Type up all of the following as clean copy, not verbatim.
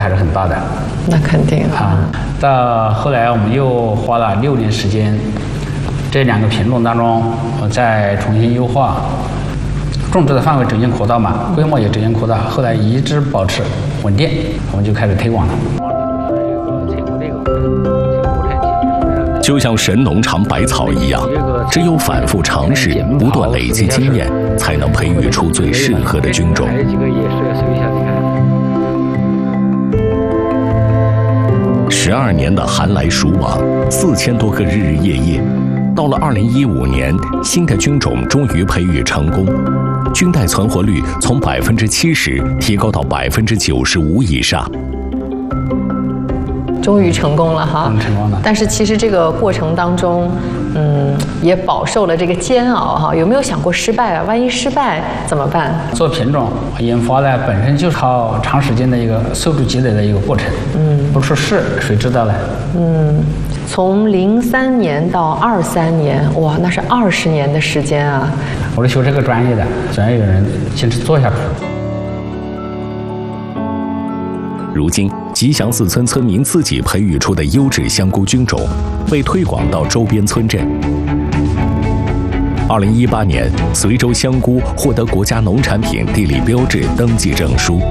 还是很大的。 那肯定啊。 到后来我们又花了6年时间，这2个品种当中，我再重新优化，种植的范围逐渐扩大嘛，规模也逐渐扩大，后来一直保持稳定，我们就开始推广了。 就像神农尝百草一样，只有反复尝试，不断累积经验，才能培育出最适合的菌种。12年的寒来暑往，4000多个日日夜夜，到了2015年，新的菌种终于培育成功，菌代存活率从70%提高到95%以上。 终于成功了哈！ 成功了。 但是其实这个过程当中，也饱受了这个煎熬哈。有没有想过失败啊？万一失败怎么办？ 做品种研发呢，本身就是靠长时间的一个速度积累的一个过程。不出事谁知道呢？ 从03年到23年，哇，那是20年的时间啊！ 我是学这个专业的，总要有人坚持做下去。 如今，吉祥寺村村民自己培育出的优质香菇菌种，被推广到周边村镇。2018年，随州香菇获得国家农产品地理标志登记证书。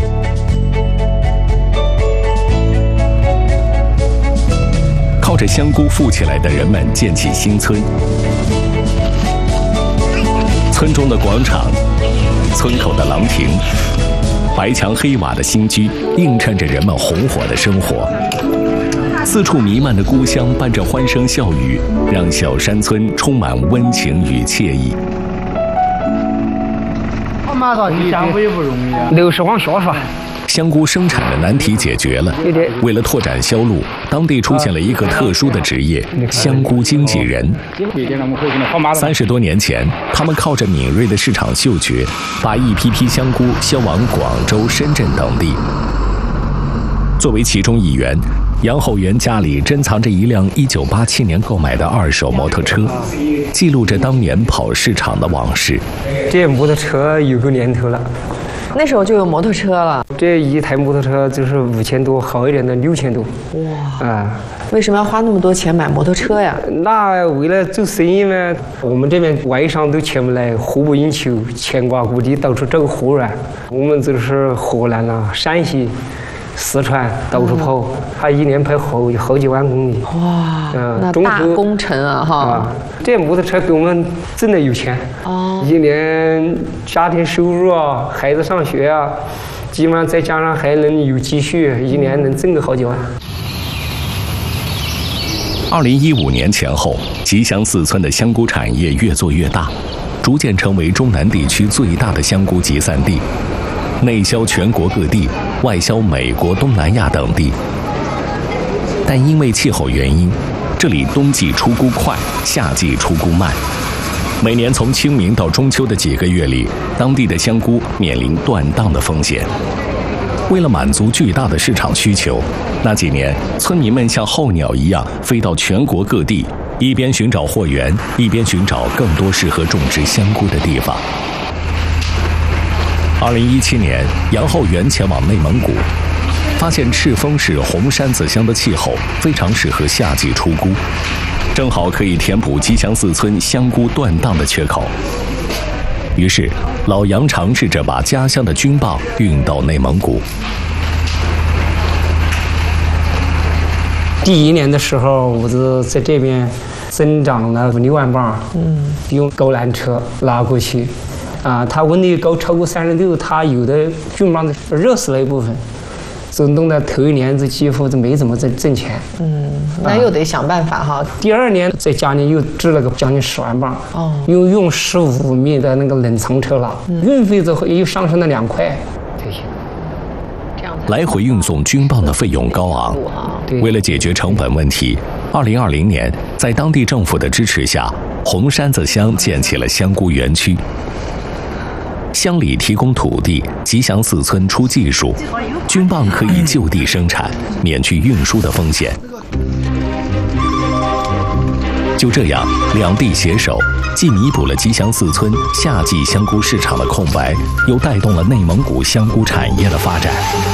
靠着香菇富起来的人们建起新村，村中的广场，村口的廊亭。白墙黑瓦的新居映衬着人们红火的生活，四处弥漫的菇香伴着欢声笑语，让小山村充满温情与惬意。 马上你香菇也不容易啊，60往下刷。 香菇生产的难题解决了，为了拓展销路，当地出现了一个特殊的职业——香菇经纪人。30多年前，他们靠着敏锐的市场嗅觉，把一批批香菇销往广州、深圳等地。作为其中一员，杨厚元家里珍藏着一辆1987年购买的2手摩托车，记录着当年跑市场的往事。 这摩托车有个年头了。 那时候就有摩托车了， 这一台摩托车就是5000多，好一点的6000多。哇！ 为什么要花那么多钱买摩托车呀？ 那为了做生意嘛，我们这边外商都全部来，货不应求，牵挂各地，到处找货啊。我们就是河南啊、陕西、四川到处跑，他一年跑好几万公里。 哇！那大工程啊哈！ 这摩托车给我们挣的有钱。一年家庭收入啊，孩子上学啊，基本上再加上还能有积蓄，一年能挣个好几万。 2015年前后，吉祥寺村的香菇产业越做越大，逐渐成为中南地区最大的香菇集散地，内销全国各地，外销美国、东南亚等地。但因为气候原因，这里冬季出菇快，夏季出菇慢。每年从清明到中秋的几个月里，当地的香菇面临断档的风险。为了满足巨大的市场需求，那几年村民们像候鸟一样飞到全国各地，一边寻找货源，一边寻找更多适合种植香菇的地方。2017年，杨厚元前往内蒙古，发现赤峰市红山子乡的气候非常适合夏季出菇，正好可以填补吉祥寺村香菇断档的缺口。于是，老杨尝试着把家乡的菌棒运到内蒙古。 第1年的时候，我就在这边增长了6万磅，用高缆车拉过去，它温度高超过36，它有的菌棒热死了一部分。就弄得头1年这几乎就没怎么挣钱。 那又得想办法哈。 第2年在家里又支了个将近10万磅，又用15米的那个冷藏车拉，运费又上升了2块。 来回运送菌棒的费用高昂，为了解决成本问题，2020年在当地政府的支持下，红山子乡建起了香菇园区。乡里提供土地，吉祥寺村出技术，菌棒可以就地生产，免去运输的风险。就这样，两地携手，既弥补了吉祥寺村夏季香菇市场的空白，又带动了内蒙古香菇产业的发展。